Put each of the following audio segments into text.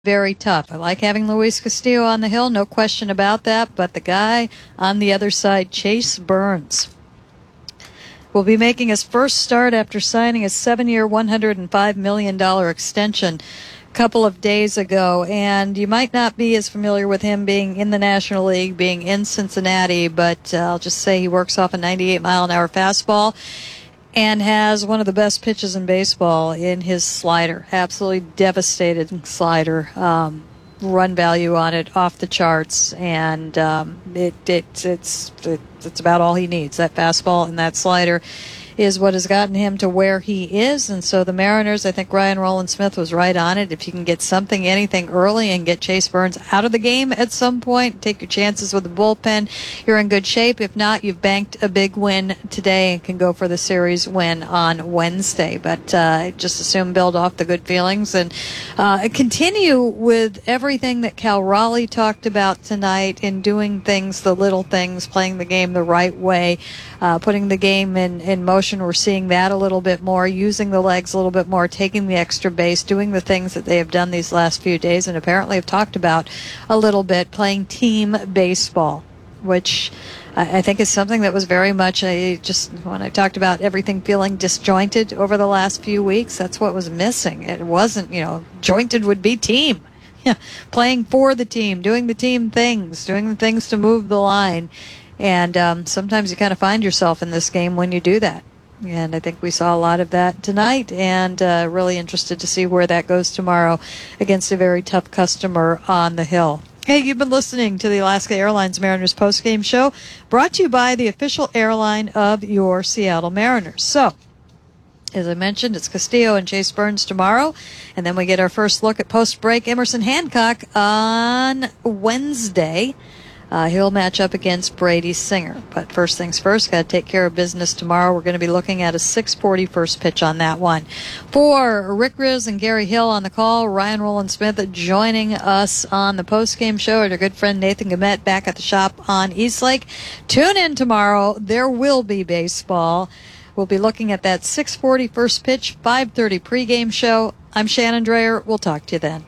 very tough. I like having Luis Castillo on the hill, no question about that, but the guy on the other side, Chase Burns, will be making his first start after signing a 7-year, $105 million extension a couple of days ago. And you might not be as familiar with him being in the National League, being in Cincinnati, but I'll just say he works off a 98-mile-an-hour fastball and has one of the best pitches in baseball in his slider. Absolutely devastating slider. Run value on it off the charts, and it's about all he needs. That fastball and that slider is what has gotten him to where he is. And so the Mariners, I think Ryan Rowland-Smith was right on it. If you can get something, anything early and get Chase Burns out of the game at some point, take your chances with the bullpen, you're in good shape. If not, you've banked a big win today and can go for the series win on Wednesday. But just assume build off the good feelings and continue with everything that Cal Raleigh talked about tonight in doing things, the little things, playing the game the right way, putting the game in motion. We're seeing that a little bit more, using the legs a little bit more, taking the extra base, doing the things that they have done these last few days and apparently have talked about a little bit, playing team baseball, which I think is something that was very much just when I talked about everything feeling disjointed over the last few weeks, that's what was missing. It wasn't, jointed would be team. Yeah, playing for the team, doing the team things, doing the things to move the line. And sometimes you kind of find yourself in this game when you do that. And I think we saw a lot of that tonight, and really interested to see where that goes tomorrow against a very tough customer on the hill. Hey, you've been listening to the Alaska Airlines Mariners postgame show, brought to you by the official airline of your Seattle Mariners. So, as I mentioned, it's Castillo and Chase Burns tomorrow, and then we get our first look at post-break Emerson Hancock on Wednesday. He'll match up against Brady Singer. But first things first, got to take care of business tomorrow. We're going to be looking at a 6:40 first pitch on that one. For Rick Riz and Gary Hill on the call, Ryan Rowland-Smith joining us on the postgame show, and our good friend Nathan Gamet back at the shop on Eastlake. Tune in tomorrow. There will be baseball. We'll be looking at that 6:40 first pitch, 5:30 pregame show. I'm Shannon Dreyer. We'll talk to you then.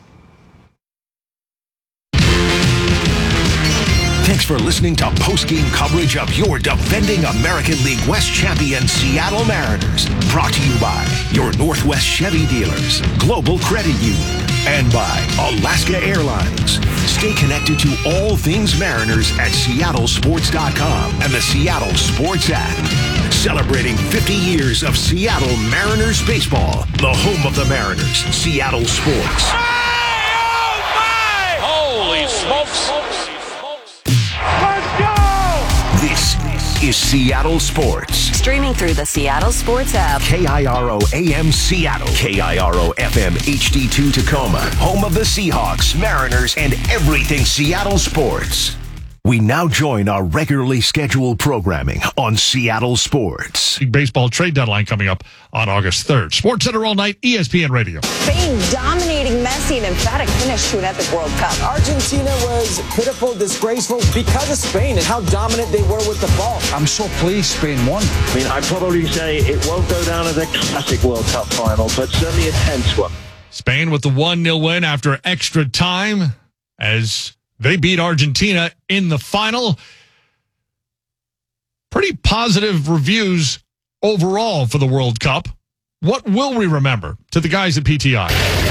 Thanks for listening to post-game coverage of your defending American League West champion Seattle Mariners. Brought to you by your Northwest Chevy dealers, Global Credit Union, and by Alaska Airlines. Stay connected to all things Mariners at SeattleSports.com and the Seattle Sports app. Celebrating 50 years of Seattle Mariners baseball, the home of the Mariners, Seattle Sports. Oh my! Holy smokes! This is Seattle Sports. Streaming through the Seattle Sports app. KIRO AM Seattle. KIRO FM HD2 Tacoma. Home of the Seahawks, Mariners, and everything Seattle sports. We now join our regularly scheduled programming on Seattle Sports. Baseball trade deadline coming up on August 3rd. Sports Center all night, ESPN Radio. Spain dominating Messi, an emphatic finish to an epic World Cup. Argentina was pitiful, disgraceful because of Spain and how dominant they were with the ball. I'm so pleased Spain won. I mean, I'd probably say it won't go down as a classic World Cup final, but certainly a tense one. Spain with the 1-0 win after extra time as they beat Argentina in the final. Pretty positive reviews overall for the World Cup. What will we remember to the guys at PTI?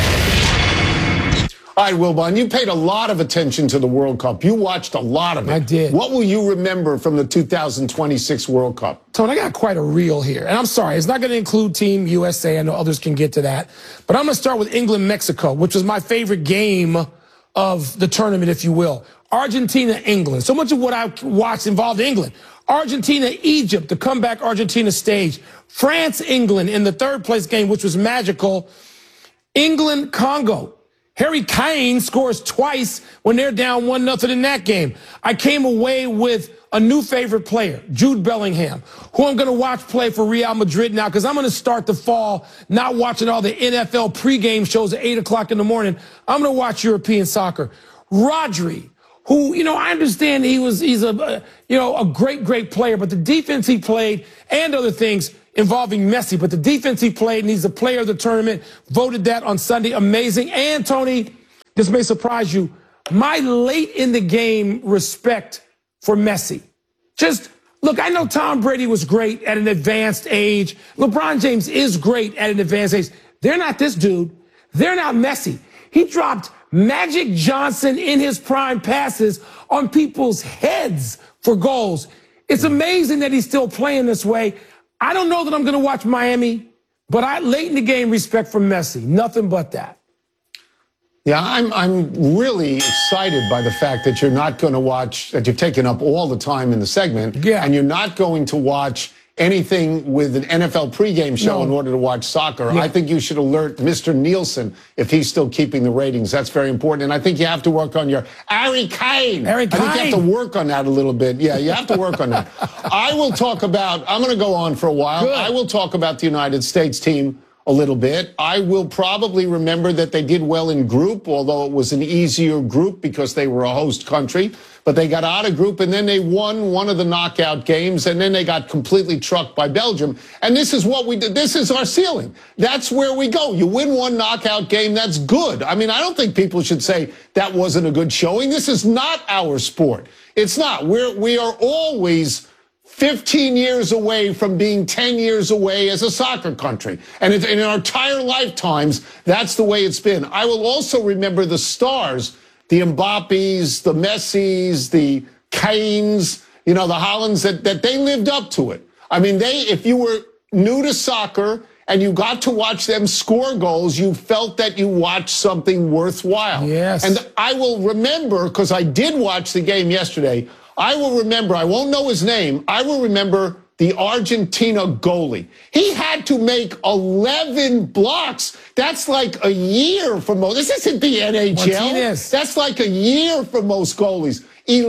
All right, Wilbon, you paid a lot of attention to the World Cup. You watched a lot of it. I did. What will you remember from the 2026 World Cup? Tony, I got quite a reel here. And I'm sorry, it's not going to include Team USA. I know others can get to that. But I'm going to start with England-Mexico, which was my favorite game of the tournament, if you will. Argentina-England. So much of what I watched involved England. Argentina-Egypt, the comeback Argentina stage. France-England in the third place game, which was magical. England-Congo. Harry Kane scores twice when they're down 1-0 in that game. I came away with a new favorite player, Jude Bellingham, who I'm going to watch play for Real Madrid now because I'm going to start the fall not watching all the NFL pregame shows at 8 o'clock in the morning. I'm going to watch European soccer. Rodri, who, I understand he's a great player, but the defense he played and other things involving Messi, but the defense he played, and he's the player of the tournament, voted that on Sunday. Amazing. And, Tony, This may surprise you. My late in the game respect for Messi. Just, look, I know Tom Brady was great at an advanced age. LeBron James is great at an advanced age. They're not this dude. They're not Messi. He dropped Magic Johnson in his prime passes on people's heads for goals. It's amazing that he's still playing this way. I don't know that I'm going to watch Miami, but late in the game, respect for Messi. Nothing but that. Yeah, I'm really excited by the fact that you're not going to watch, that you've taken up all the time in the segment, and you're not going to watch anything with an NFL pregame show in order to watch soccer. I think you should alert Mr. Nielsen if he's still keeping the ratings. That's very important. And I think you have to work on your Harry Kane. I think you have to work on that a little bit. Yeah, you have to work on that. I will talk about, I'm going to go on for a while. Good. I will talk about the United States team a little bit. I will probably remember that they did well in group, although it was an easier group because they were a host country. But they got out of group, and then they won one of the knockout games, and then they got completely trucked by Belgium. And this is what we did. This is our ceiling. That's where we go. You win one knockout game, that's good. I mean, I don't think people should say that wasn't a good showing. This is not our sport. It's not. We are always 15 years away from being 10 years away as a soccer country. And in our entire lifetimes, that's the way it's been. I will also remember the stars, the Mbappes, the Messis, the Kanes, the Haalands, that they lived up to it. I mean, if you were new to soccer and you got to watch them score goals, you felt that you watched something worthwhile. Yes. And I will remember, because I did watch the game yesterday, I will remember, I won't know his name, I will remember the Argentina goalie. He had to make 11 blocks. That's like a year for most. This isn't the NHL. Martinez. That's like a year for most goalies.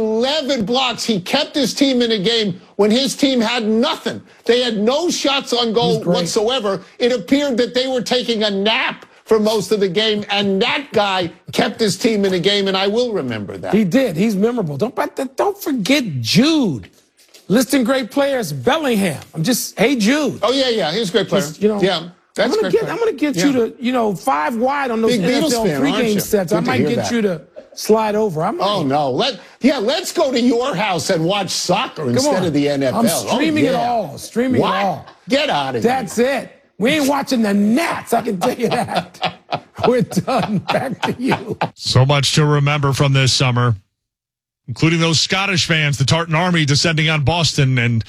11 blocks. He kept his team in a game when his team had nothing. They had no shots on goal whatsoever. It appeared that they were taking a nap for most of the game, and that guy kept his team in a game, and I will remember that. He did. He's memorable. Don't forget Jude. Listing great players, Bellingham. Hey, Jude. Oh, yeah. He's a great player. Yeah. I'm going to get you to, 5 wide on those Big NFL pregame sets. I might get you to slide over. Oh, no. Let's go to your house and watch soccer instead of the NFL. I'm streaming it all. Streaming it all. Get out of here. That's it. We ain't watching the Nats, I can tell you that. We're done. Back to you. So much to remember from this summer, including those Scottish fans, the Tartan Army descending on Boston and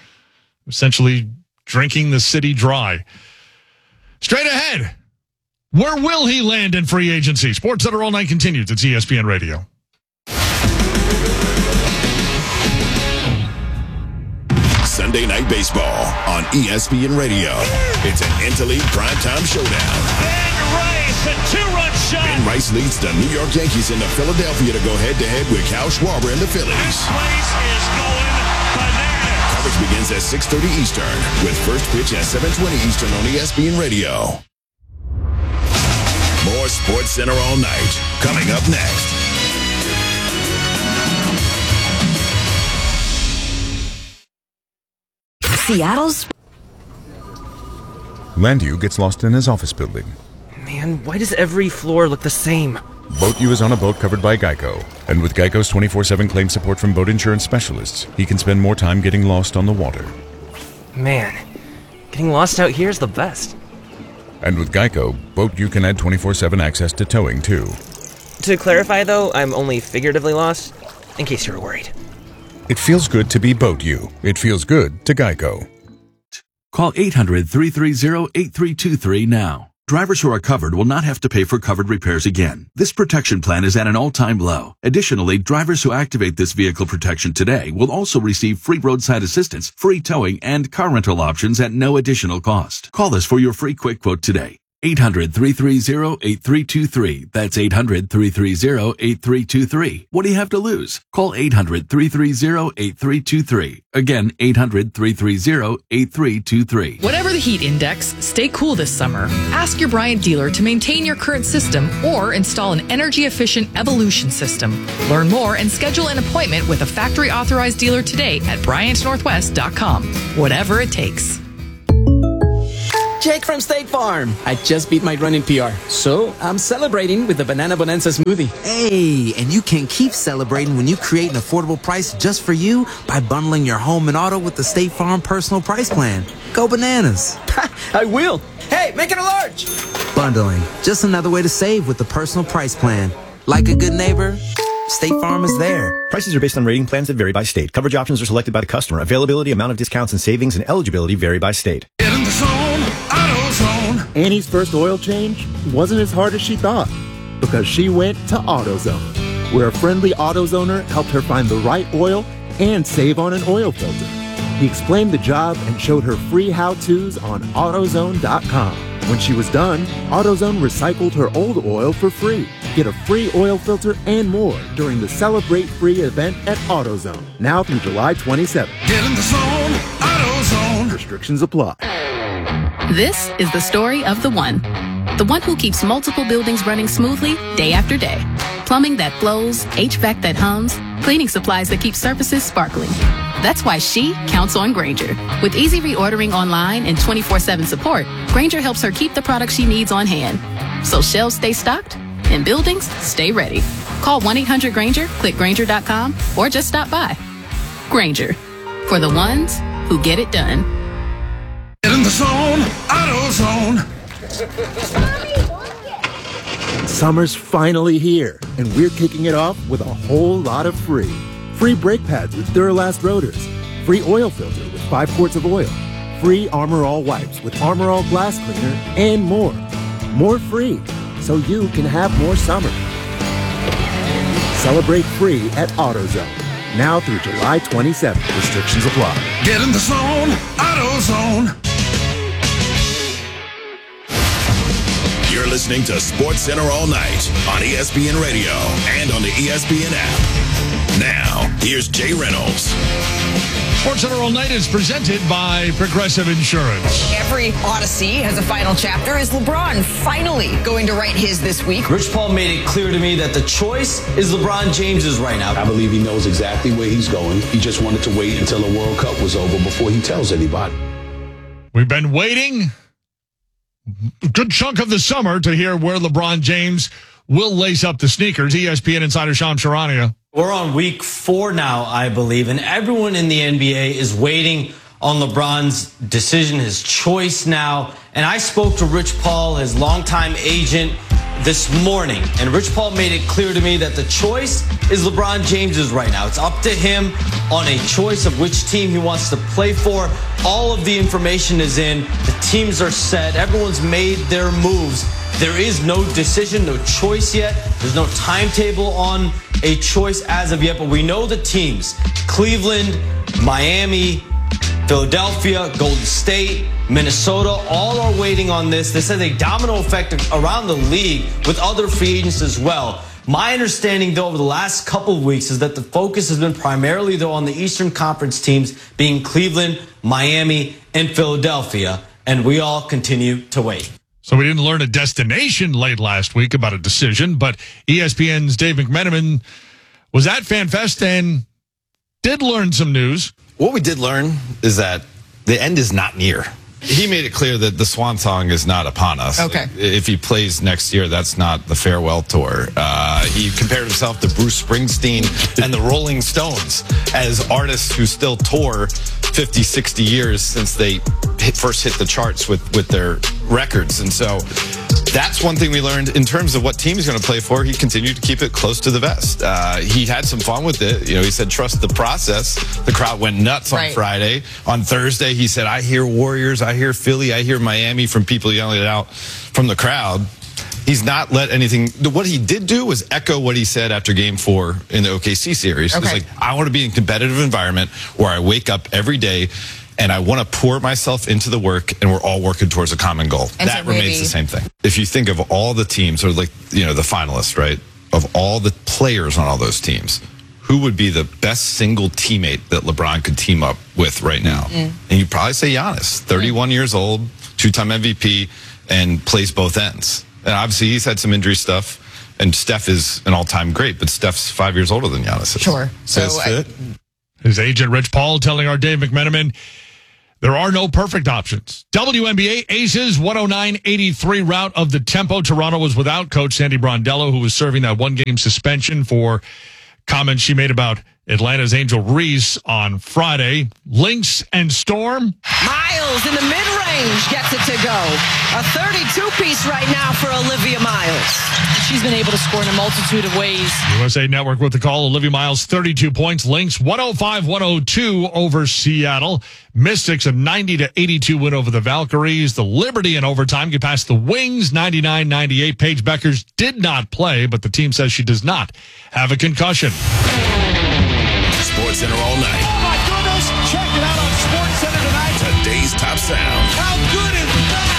essentially drinking the city dry. Straight ahead, where will he land in free agency? Sports Center All Night continues. It's ESPN Radio. Sunday Night Baseball on ESPN Radio. It's an interleague primetime showdown. Ben Rice, a 2-run shot. Ben Rice leads the New York Yankees into Philadelphia to go head-to-head with Kyle Schwarber and the Phillies. This place is going bananas. Coverage begins at 6:30 Eastern with first pitch at 7:20 Eastern on ESPN Radio. More Sports Center All Night coming up next. Seattle's. Landu gets lost in his office building. Man, why does every floor look the same? Boat U is on a boat covered by Geico. And with Geico's 24/7 claim support from boat insurance specialists, he can spend more time getting lost on the water. Man, getting lost out here is the best. And with Geico, Boat U can add 24/7 access to towing, too. To clarify, though, I'm only figuratively lost, in case you were worried. It feels good to be Boat U. It feels good to Geico. Call 800-330-8323 now. Drivers who are covered will not have to pay for covered repairs again. This protection plan is at an all-time low. Additionally, drivers who activate this vehicle protection today will also receive free roadside assistance, free towing, and car rental options at no additional cost. Call us for your free quick quote today. 800-330-8323. That's 800-330-8323. What do you have to lose? Call 800-330-8323. Again, 800-330-8323. Whatever the heat index, stay cool this summer. Ask your Bryant dealer to maintain your current system or install an energy-efficient Evolution system. Learn more and schedule an appointment with a factory-authorized dealer today at BryantNorthwest.com. Whatever it takes. Jake from State Farm. I just beat my running PR, so I'm celebrating with the Banana Bonanza smoothie. Hey, and you can keep celebrating when you create an affordable price just for you by bundling your home and auto with the State Farm Personal Price Plan. Go bananas. I will. Hey, make it a large. Bundling, just another way to save with the Personal Price Plan. Like a good neighbor, State Farm is there. Prices are based on rating plans that vary by state. Coverage options are selected by the customer. Availability, amount of discounts and savings, and eligibility vary by state. Get in the zone, AutoZone. Annie's first oil change wasn't as hard as she thought because she went to AutoZone, where a friendly AutoZoner helped her find the right oil and save on an oil filter. He explained the job and showed her free how-tos on AutoZone.com. When she was done, AutoZone recycled her old oil for free. Get a free oil filter and more during the Celebrate Free event at AutoZone, now through July 27th. Get in the zone, AutoZone. Restrictions apply. This is the story of the one who keeps multiple buildings running smoothly day after day. Plumbing that flows, HVAC that hums, cleaning supplies that keep surfaces sparkling. That's why she counts on Grainger. With easy reordering online and 24/7 support, Grainger helps her keep the products she needs on hand. So shelves stay stocked and buildings stay ready. Call 1-800-GRAINGER, click Grainger.com, or just stop by. Grainger, for the ones who get it done. Get in the zone, AutoZone. Summer's finally here, and we're kicking it off with a whole lot of free. Free brake pads with Duralast rotors. Free oil filter with 5 quarts of oil. Free Armor All wipes with Armor All glass cleaner, and more. More free, so you can have more summer. Celebrate free at AutoZone, now through July 27th. Restrictions apply. Get in the zone, AutoZone. You're listening to SportsCenter all night on ESPN Radio and on the ESPN app. Now, here's Jay Reynolds. SportsCenter all night is presented by Progressive Insurance. Every Odyssey has a final chapter. Is LeBron finally going to write his this week? Rich Paul made it clear to me that the choice is LeBron James's right now. I believe he knows exactly where he's going. He just wanted to wait until the World Cup was over before he tells anybody. We've been waiting a good chunk of the summer to hear where LeBron James will lace up the sneakers. ESPN insider Shams Charania. We're on week 4 now, I believe, and everyone in the NBA is waiting on LeBron's decision, his choice now. And I spoke to Rich Paul, his longtime agent, this morning. And Rich Paul made it clear to me that the choice is LeBron James's right now. It's up to him on a choice of which team he wants to play for. All of the information is in. The teams are set. Everyone's made their moves. There is no decision, no choice yet. There's no timetable on a choice as of yet, but we know the teams. Cleveland, Miami, Philadelphia, Golden State, Minnesota, all are waiting on this. This has a domino effect around the league with other free agents as well. My understanding, though, over the last couple of weeks is that the focus has been primarily, though, on the Eastern Conference teams being Cleveland, Miami, and Philadelphia, and we all continue to wait. So we didn't learn a destination late last week about a decision, but ESPN's Dave McMenamin was at FanFest and did learn some news. What we did learn is that the end is not near. He made it clear that the swan song is not upon us. Okay. If he plays next year, that's not the farewell tour. He compared himself to Bruce Springsteen and the Rolling Stones as artists who still tour 50, 60 years since they first hit the charts with their records. And so that's one thing we learned in terms of what team he's going to play for. He continued to keep it close to the vest. He had some fun with it. You know, he said, trust the process. The crowd went nuts on Friday. On Thursday, he said, I hear Warriors, I hear Philly, I hear Miami from people yelling it out from the crowd. He's not let anything. What he did do was echo what he said after Game 4 in the OKC series. Okay. It's like, I want to be in a competitive environment where I wake up every day and I want to pour myself into the work, and we're all working towards a common goal. And that so remains the same thing. If you think of all the teams, or like, you know, the finalists, right, of all the players on all those teams, who would be the best single teammate that LeBron could team up with right now? And you'd probably say Giannis, 31 years old, 2-time MVP, and plays both ends. And obviously he's had some injury stuff, and Steph is an all-time great, but Steph's 5 years older than Giannis is. Sure. So fit. His agent, Rich Paul, telling our Dave McMenamin There are no perfect options. WNBA Aces 109-83 rout of the tempo. Toronto was without coach Sandy Brondello, who was serving that one-game suspension for comments she made about Atlanta's Angel Reese on Friday. Lynx and Storm. Miles in the mid-range gets it to go. A 32-piece right now for Olivia Miles. She's been able to score in a multitude of ways. USA Network with the call. Olivia Miles, 32 points. Lynx, 105-102 over Seattle. Mystics, a 90-82 win over the Valkyries. The Liberty in overtime get past the Wings, 99-98. Paige Beckers did not play, but the team says she does not have a concussion. Sports Center all night. Oh my goodness! Check it out on Sports Center tonight. Today's top sound. How good is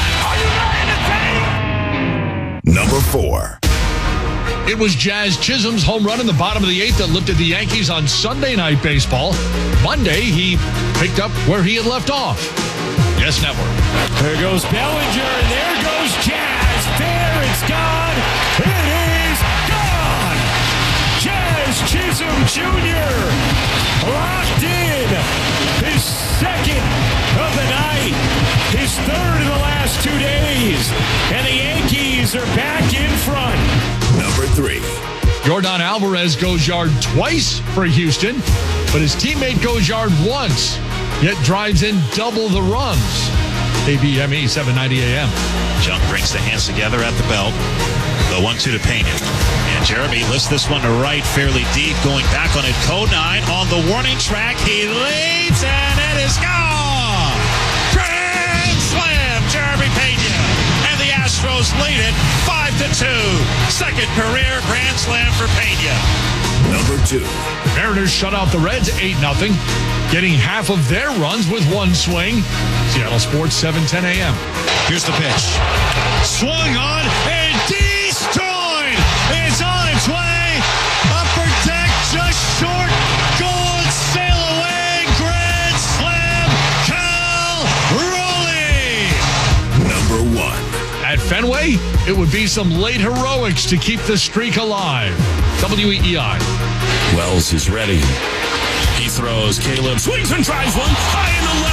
that? Are you ready to take? Number 4. It was Jazz Chisholm's home run in the bottom of the 8th that lifted the Yankees on Sunday Night Baseball. Monday, he picked up where he had left off. Yes Network. There goes Bellinger, and there goes Jazz. There, it's gone. It is gone. Jazz Chisholm Jr. locked in his second of the night, his third in the last 2 days, and the Yankees are back in front. Number 3. Yordan Alvarez goes yard twice for Houston, but his teammate goes yard once, yet drives in double the runs. KBME 790 AM. Junk brings the hands together at the belt. The 1-2 to Pena. And Jeremy lifts this one to right fairly deep, going back on it. Code 9 on the warning track. He leads, and it is gone. Grand slam, Jeremy Pena. And the Astros lead it 5-2. Second career grand slam for Pena. Number 2. Mariners shut out the Reds 8-0, getting half of their runs with one swing. Seattle Sports 710 AM. Here's the pitch. Swung on and destroyed. It's on its way. Upper deck just short. Going sail away. Grand slam. Cal Raleigh. Number 1. At Fenway, it would be some late heroics to keep the streak alive. WEEI. Wells is ready. He throws. Caleb swings and drives one high in